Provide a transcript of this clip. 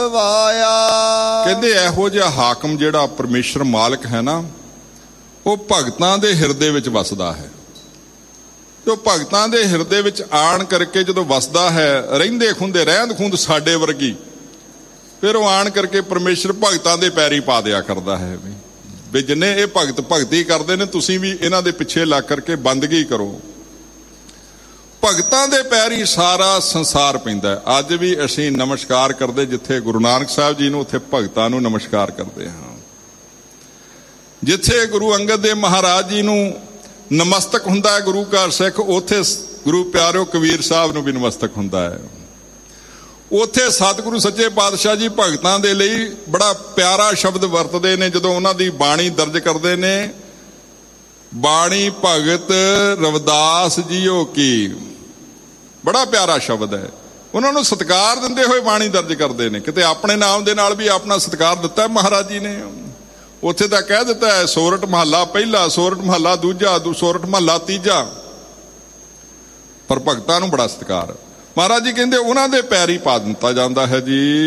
ਕਰਵਾਇਆ। ਕਹਿੰਦੇ ਇਹੋ ਜਿਹਾ ਹਾਕਮ ਜਿਹੜਾ ਪਰਮੇਸ਼ਰ ਮਾਲਕ ਹੈ ਨਾ, ਉਹ ਭਗਤਾਂ ਦੇ ਹਿਰਦੇ ਵਿੱਚ ਵਸਦਾ ਹੈ। ਜੋ ਭਗਤਾਂ ਦੇ ਹਿਰਦੇ ਵਿੱਚ ਆਣ ਕਰਕੇ ਜਦੋਂ ਵਸਦਾ ਹੈ, ਰਹਿੰਦੇ ਖੁੰਦੇ ਰਹਿੰਦ ਖੁੰਦ ਸਾਡੇ ਵਰਗੀ, ਫਿਰ ਉਹ ਆਣ ਕਰਕੇ ਪਰਮੇਸ਼ਰ ਭਗਤਾਂ ਦੇ ਪੈਰੀ ਪਾ ਦਿਆ ਕਰਦਾ ਹੈ ਵੀ ਜਿੰਨੇ ਇਹ ਭਗਤ ਭਗਤੀ ਕਰਦੇ ਨੇ, ਤੁਸੀਂ ਵੀ ਇਹਨਾਂ ਦੇ ਪਿੱਛੇ ਲੱਗ ਕਰਕੇ ਬੰਦਗੀ ਕਰੋ। ਭਗਤਾਂ ਦੇ ਪੈਰੀ ਸਾਰਾ ਸੰਸਾਰ ਪੈਂਦਾ ਹੈ। ਅੱਜ ਵੀ ਅਸੀਂ ਨਮਸਕਾਰ ਕਰਦੇ, ਜਿੱਥੇ ਗੁਰੂ ਨਾਨਕ ਸਾਹਿਬ ਜੀ ਨੂੰ, ਉੱਥੇ ਭਗਤਾਂ ਨੂੰ ਨਮਸਕਾਰ ਕਰਦੇ ਹਾਂ। ਜਿੱਥੇ ਗੁਰੂ ਅੰਗਦ ਦੇਵ ਮਹਾਰਾਜ ਜੀ ਨੂੰ ਨਮਸਤਕ ਹੁੰਦਾ ਹੈ ਗੁਰੂ ਘਰ ਸਿੱਖ, ਉੱਥੇ ਗੁਰੂ ਪਿਆਰਿਓ ਕਬੀਰ ਸਾਹਿਬ ਨੂੰ ਵੀ ਨਮਸਤਕ ਹੁੰਦਾ ਹੈ। ਉੱਥੇ ਸਤਿਗੁਰੂ ਸੱਚੇ ਪਾਤਸ਼ਾਹ ਜੀ ਭਗਤਾਂ ਦੇ ਲਈ ਬੜਾ ਪਿਆਰਾ ਸ਼ਬਦ ਵਰਤਦੇ ਨੇ ਜਦੋਂ ਉਹਨਾਂ ਦੀ ਬਾਣੀ ਦਰਜ ਕਰਦੇ ਨੇ। ਬਾਣੀ ਭਗਤ ਰਵਿਦਾਸ ਜੀਓ ਕੀ, ਬੜਾ ਪਿਆਰਾ ਸ਼ਬਦ ਹੈ। ਉਹਨਾਂ ਨੂੰ ਸਤਿਕਾਰ ਦਿੰਦੇ ਹੋਏ ਬਾਣੀ ਦਰਜ ਕਰਦੇ ਨੇ। ਕਿਤੇ ਆਪਣੇ ਨਾਮ ਦੇ ਨਾਲ ਵੀ ਆਪਣਾ ਸਤਿਕਾਰ ਦਿੱਤਾ ਮਹਾਰਾਜ ਜੀ ਨੇ। ਉੱਥੇ ਤਾਂ ਕਹਿ ਦਿੱਤਾ ਹੈ ਸੋਰਠ ਮਹੱਲਾ ਪਹਿਲਾ, ਸੋਰਠ ਮਹੱਲਾ ਦੂਜਾ, ਸੋਰਠ ਮਹੱਲਾ ਤੀਜਾ, ਪਰ ਭਗਤਾਂ ਨੂੰ ਬੜਾ ਸਤਿਕਾਰ। ਮਹਾਰਾਜ ਜੀ ਕਹਿੰਦੇ ਉਹਨਾਂ ਦੇ ਪੈਰੀ ਪਾ ਦਿੱਤਾ ਜਾਂਦਾ ਹੈ ਜੀ।